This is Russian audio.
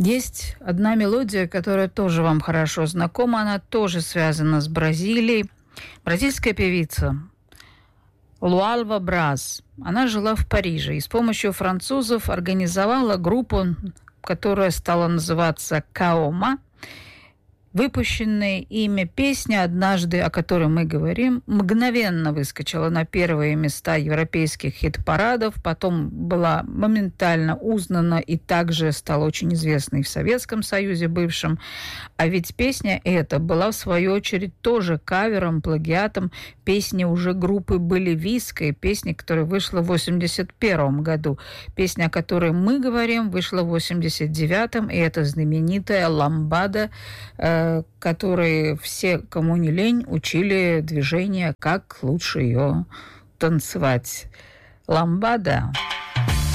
Есть одна мелодия, которая тоже вам хорошо знакома, она тоже связана с Бразилией. Бразильская певица Луальва Брас. Она жила в Париже и с помощью французов организовала группу, которая стала называться «Каома». Выпущенная ими песня «Однажды», о которой мы говорим, мгновенно выскочила на первые места европейских хит-парадов, потом была моментально узнана и также стала очень известной в Советском Союзе бывшем. А ведь песня эта была, в свою очередь, тоже кавером, плагиатом песни уже группы «Боливийской», песни, которая вышла в 1981 году. Песня, о которой мы говорим, вышла в 1989, и это знаменитая «Ламбада», которые все, кому не лень, учили движение, как лучше ее танцевать. Ламбада.